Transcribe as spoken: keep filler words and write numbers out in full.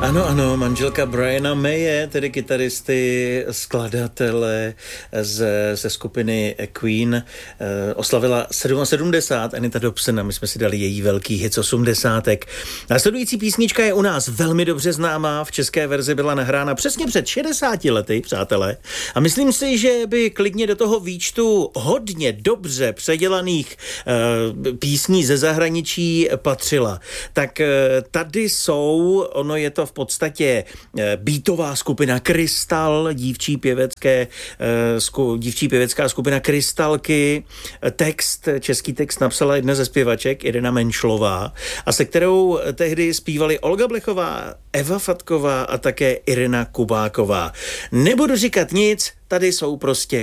Ano, ano, manželka Briana Maye, tedy kytaristy, skladatele ze, ze skupiny Queen, eh, oslavila sedmdesát sedm. Anita Dobson, a my jsme si dali její velký hit z osmdesátek. Následující písnička je u nás velmi dobře známá, v české verzi byla nahrána přesně před šedesáti lety, přátelé. A myslím si, že by klidně do toho výčtu hodně dobře předělaných eh, písní ze zahraničí patřila. Tak eh, tady jsou, ono je to v podstatě beatová skupina Krystal, dívčí pěvecké, dívčí pěvecká skupina Krystalky. Text, český text napsala jedna ze zpěvaček, Irena Menšlová, a se kterou tehdy zpívali Olga Blechová, Eva Fatková a také Irena Kubáková. Nebudu říkat nic, tady jsou prostě